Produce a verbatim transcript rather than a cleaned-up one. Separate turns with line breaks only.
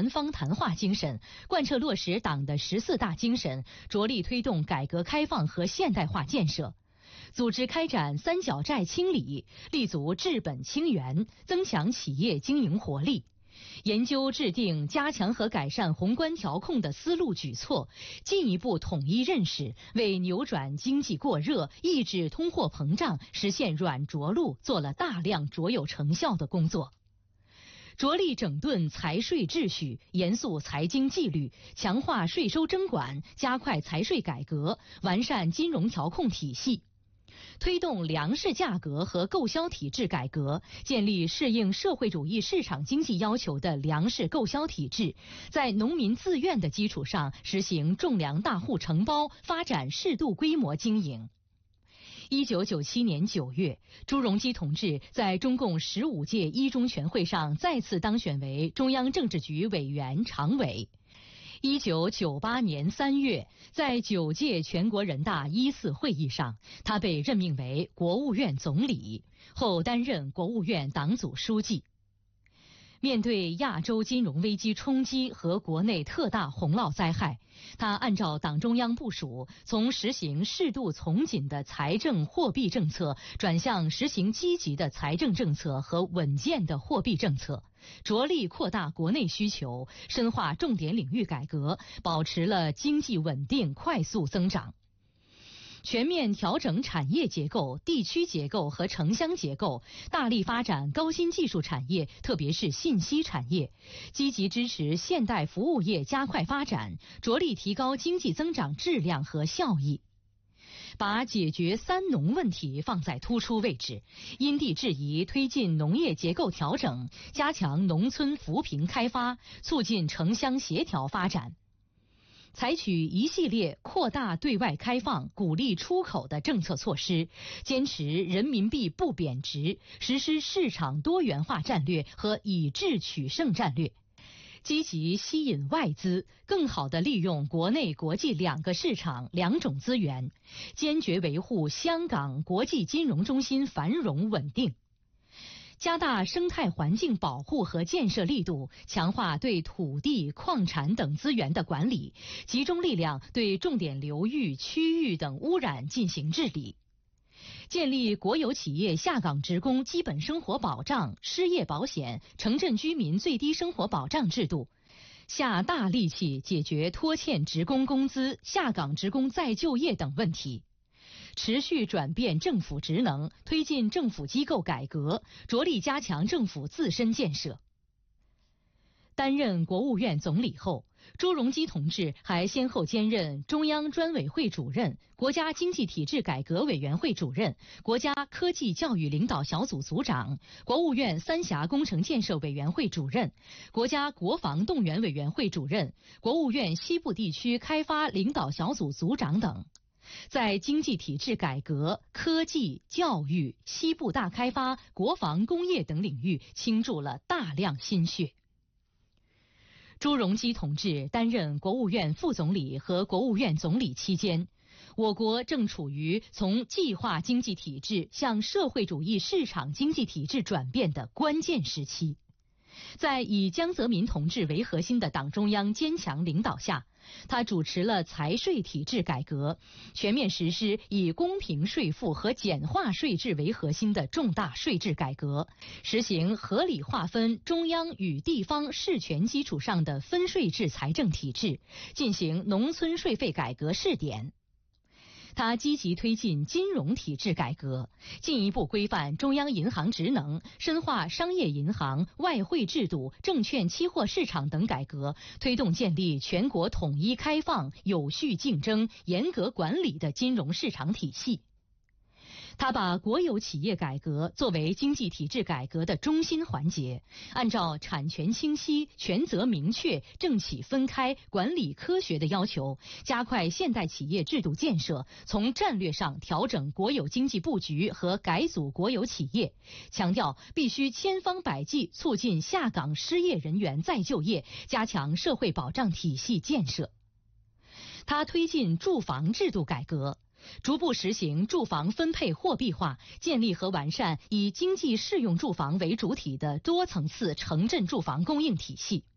南方谈话精神，贯彻落实党的十四大精神，着力推动改革开放和现代化建设。组织开展三角债清理，立足治本清源，增强企业经营活力。研究制定加强和改善宏观调控的思路举措，进一步统一认识，为扭转经济过热、抑制通货膨胀、实现软着陆做了大量卓有成效的工作。着力整顿财税秩序，严肃财经纪律，强化税收征管，加快财税改革，完善金融调控体系。推动粮食价格和购销体制改革，建立适应社会主义市场经济要求的粮食购销体制，在农民自愿的基础上实行种粮大户承包，发展适度规模经营。一九九七年九月，朱镕基同志在中共十五届一中全会上再次当选为中央政治局委员常委。一九九八年三月，在九届全国人大一次会议上，他被任命为国务院总理，后担任国务院党组书记。面对亚洲金融危机冲击和国内特大洪涝灾害，他按照党中央部署，从实行适度从紧的财政货币政策，转向实行积极的财政政策和稳健的货币政策，着力扩大国内需求，深化重点领域改革，保持了经济稳定快速增长。全面调整产业结构、地区结构和城乡结构，大力发展高新技术产业，特别是信息产业，积极支持现代服务业加快发展，着力提高经济增长质量和效益。把解决三农问题放在突出位置，因地制宜推进农业结构调整，加强农村扶贫开发，促进城乡协调发展。采取一系列扩大对外开放、鼓励出口的政策措施，坚持人民币不贬值，实施市场多元化战略和以质取胜战略，积极吸引外资，更好地利用国内国际两个市场两种资源，坚决维护香港国际金融中心繁荣稳定。加大生态环境保护和建设力度，强化对土地、矿产等资源的管理，集中力量对重点流域、区域等污染进行治理。建立国有企业下岗职工基本生活保障、失业保险、城镇居民最低生活保障制度，下大力气解决拖欠职工工资、下岗职工再就业等问题。持续转变政府职能，推进政府机构改革，着力加强政府自身建设。担任国务院总理后，朱镕基同志还先后兼任中央专委会主任、国家经济体制改革委员会主任、国家科技教育领导小组组长、国务院三峡工程建设委员会主任、国家国防动员委员会主任、国务院西部地区开发领导小组组长等。在经济体制改革、科技、教育、西部大开发、国防工业等领域倾注了大量心血。朱镕基同志担任国务院副总理和国务院总理期间，我国正处于从计划经济体制向社会主义市场经济体制转变的关键时期。在以江泽民同志为核心的党中央坚强领导下，他主持了财税体制改革，全面实施以公平税负和简化税制为核心的重大税制改革，实行合理划分中央与地方事权基础上的分税制财政体制，进行农村税费改革试点。他积极推进金融体制改革，进一步规范中央银行职能，深化商业银行、外汇制度、证券期货市场等改革，推动建立全国统一开放、有序竞争、严格管理的金融市场体系。他把国有企业改革作为经济体制改革的中心环节，按照产权清晰、权责明确、政企分开、管理科学的要求，加快现代企业制度建设，从战略上调整国有经济布局和改组国有企业，强调必须千方百计促进下岗失业人员再就业，加强社会保障体系建设。他推进住房制度改革，逐步实行住房分配货币化，建立和完善以经济适用住房为主体的多层次城镇住房供应体系。